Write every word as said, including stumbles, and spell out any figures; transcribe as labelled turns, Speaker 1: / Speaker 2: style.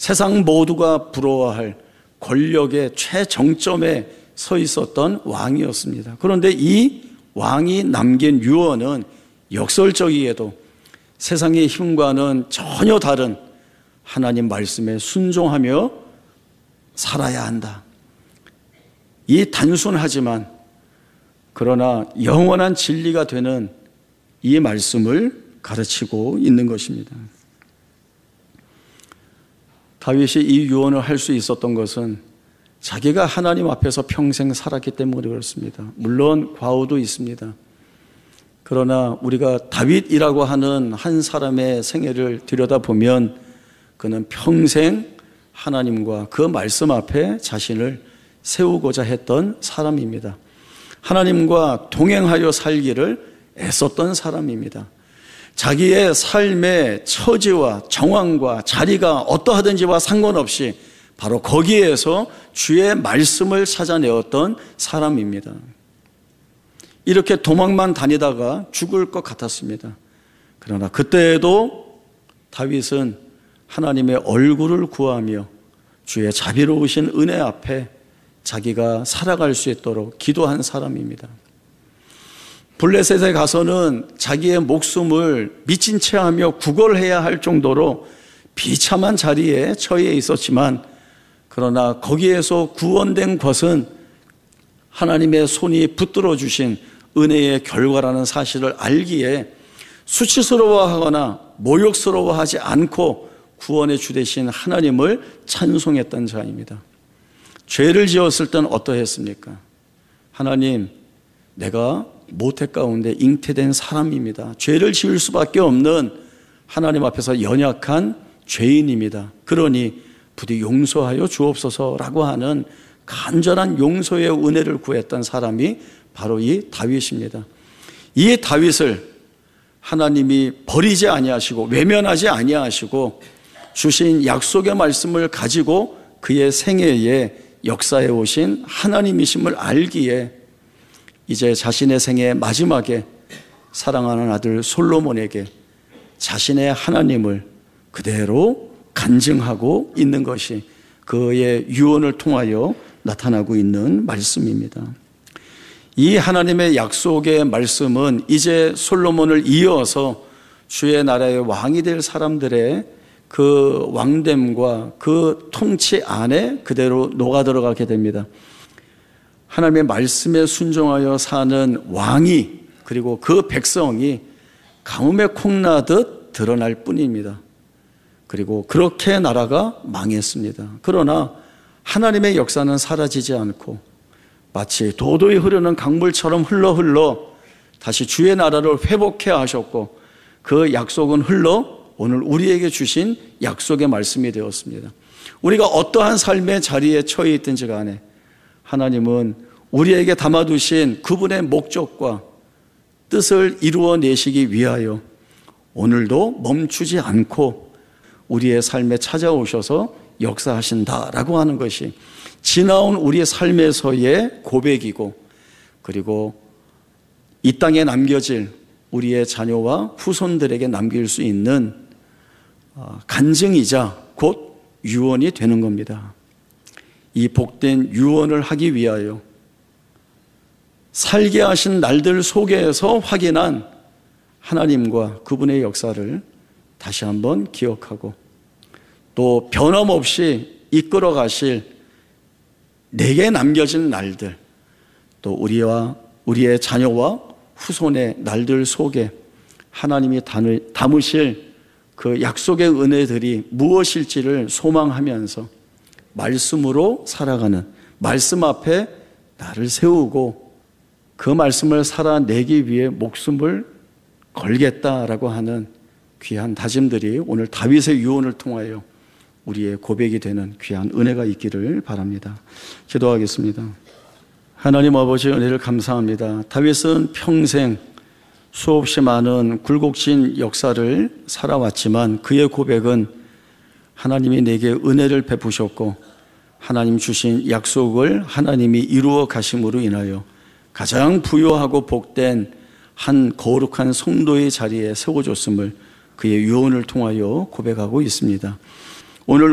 Speaker 1: 세상 모두가 부러워할 권력의 최정점에 서 있었던 왕이었습니다. 그런데 이 왕이 남긴 유언은 역설적이게도 세상의 힘과는 전혀 다른 하나님 말씀에 순종하며 살아야 한다. 이 단순하지만 그러나 영원한 진리가 되는 이 말씀을 가르치고 있는 것입니다. 다윗이 이 유언을 할 수 있었던 것은 자기가 하나님 앞에서 평생 살았기 때문에 그렇습니다. 물론 과오도 있습니다. 그러나 우리가 다윗이라고 하는 한 사람의 생애를 들여다보면 그는 평생 하나님과 그 말씀 앞에 자신을 세우고자 했던 사람입니다. 하나님과 동행하여 살기를 애썼던 사람입니다. 자기의 삶의 처지와 정황과 자리가 어떠하든지와 상관없이 바로 거기에서 주의 말씀을 찾아내었던 사람입니다. 이렇게 도망만 다니다가 죽을 것 같았습니다. 그러나 그때에도 다윗은 하나님의 얼굴을 구하며 주의 자비로우신 은혜 앞에 자기가 살아갈 수 있도록 기도한 사람입니다. 블레셋에 가서는 자기의 목숨을 미친 채 하며 구걸해야 할 정도로 비참한 자리에 처해 있었지만 그러나 거기에서 구원된 것은 하나님의 손이 붙들어 주신 은혜의 결과라는 사실을 알기에 수치스러워하거나 모욕스러워하지 않고 구원의 주 되신 하나님을 찬송했던 자입니다. 죄를 지었을 땐 어떠했습니까? 하나님, 내가 모태 가운데 잉태된 사람입니다. 죄를 지을 수밖에 없는 하나님 앞에서 연약한 죄인입니다. 그러니 부디 용서하여 주옵소서라고 하는 간절한 용서의 은혜를 구했던 사람이 바로 이 다윗입니다. 이 다윗을 하나님이 버리지 아니하시고 외면하지 아니하시고 주신 약속의 말씀을 가지고 그의 생애에 역사해 오신 하나님이심을 알기에 이제 자신의 생애 마지막에 사랑하는 아들 솔로몬에게 자신의 하나님을 그대로 간증하고 있는 것이 그의 유언을 통하여 나타나고 있는 말씀입니다. 이 하나님의 약속의 말씀은 이제 솔로몬을 이어서 주의 나라의 왕이 될 사람들의 그 왕됨과 그 통치 안에 그대로 녹아들어가게 됩니다. 하나님의 말씀에 순종하여 사는 왕이 그리고 그 백성이 가뭄에 콩나듯 드러날 뿐입니다. 그리고 그렇게 나라가 망했습니다. 그러나 하나님의 역사는 사라지지 않고 마치 도도히 흐르는 강물처럼 흘러 흘러 다시 주의 나라를 회복해 하셨고 그 약속은 흘러 오늘 우리에게 주신 약속의 말씀이 되었습니다. 우리가 어떠한 삶의 자리에 처해 있든지 간에 하나님은 우리에게 담아두신 그분의 목적과 뜻을 이루어내시기 위하여 오늘도 멈추지 않고 우리의 삶에 찾아오셔서 역사하신다라고 하는 것이 지나온 우리의 삶에서의 고백이고 그리고 이 땅에 남겨질 우리의 자녀와 후손들에게 남길 수 있는 간증이자 곧 유언이 되는 겁니다. 이 복된 유언을 하기 위하여 살게 하신 날들 속에서 확인한 하나님과 그분의 역사를 다시 한번 기억하고 또 변함없이 이끌어 가실 내게 남겨진 날들 또 우리와 우리의 자녀와 후손의 날들 속에 하나님이 담으실 그 약속의 은혜들이 무엇일지를 소망하면서 말씀으로 살아가는 말씀 앞에 나를 세우고 그 말씀을 살아내기 위해 목숨을 걸겠다라고 하는 귀한 다짐들이 오늘 다윗의 유언을 통하여 우리의 고백이 되는 귀한 은혜가 있기를 바랍니다. 기도하겠습니다. 하나님 아버지 은혜를 감사합니다. 다윗은 평생 수없이 많은 굴곡진 역사를 살아왔지만 그의 고백은 하나님이 내게 은혜를 베푸셨고 하나님 주신 약속을 하나님이 이루어 가심으로 인하여 가장 부유하고 복된 한 거룩한 성도의 자리에 세워줬음을 그의 유언을 통하여 고백하고 있습니다. 오늘